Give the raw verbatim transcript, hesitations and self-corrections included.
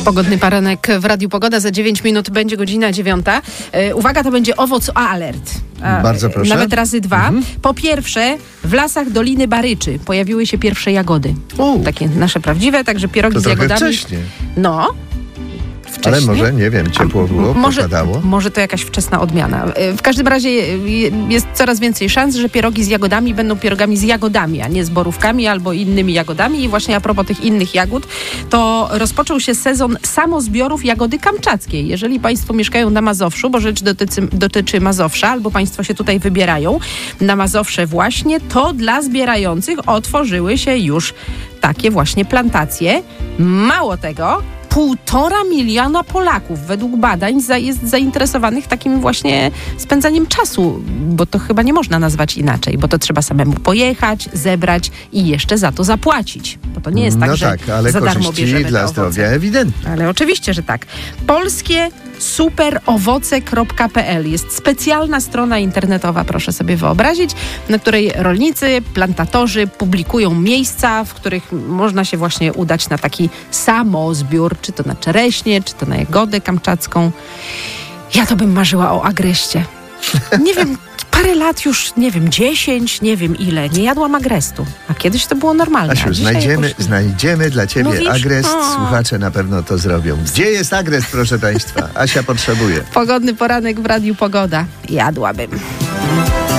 Pogodny poranek w Radiu Pogoda. Za dziewięć minut będzie godzina dziewiąta. E, uwaga, to będzie owoc alert. A, Bardzo proszę. Nawet razy dwa. Mhm. Po pierwsze, w lasach Doliny Baryczy pojawiły się pierwsze jagody. U. Takie nasze prawdziwe, także pierogi to z jagodami. Wcześnie. No. Wcześnie? Ale może, nie wiem, ciepło było, może, popadało? Może to jakaś wczesna odmiana. W każdym razie jest coraz więcej szans, że pierogi z jagodami będą pierogami z jagodami, a nie z borówkami albo innymi jagodami. I właśnie a propos tych innych jagód, to rozpoczął się sezon samozbiorów jagody kamczackiej. Jeżeli Państwo mieszkają na Mazowszu, bo rzecz dotyczy, dotyczy Mazowsza, albo Państwo się tutaj wybierają na Mazowsze właśnie, to dla zbierających otworzyły się już takie właśnie plantacje. Mało tego, Półtora miliona Polaków według badań za, jest zainteresowanych takim właśnie spędzaniem czasu, bo to chyba nie można nazwać inaczej, bo to trzeba samemu pojechać, zebrać i jeszcze za to zapłacić. Bo to nie jest tak, no że tak, ale za darmo bierzemy dla zdrowia ewidentnie. Ale oczywiście, że tak. Polskie superowoce kropka pe el jest specjalna strona internetowa, proszę sobie wyobrazić, na której rolnicy, plantatorzy publikują miejsca, w których można się właśnie udać na taki samozbiór, czy to na czereśnie, czy to na jagodę kamczacką. Ja to bym marzyła o agreście. Nie wiem, parę lat już, nie wiem, dziesięć, nie wiem ile, nie jadłam agrestu. A kiedyś to było normalne. Asiu, znajdziemy, jakoś... znajdziemy dla ciebie Mówisz? agrest. O. Słuchacze na pewno to zrobią. Gdzie jest agrest, proszę państwa? Asia potrzebuje. Pogodny poranek w Radiu Pogoda. Jadłabym.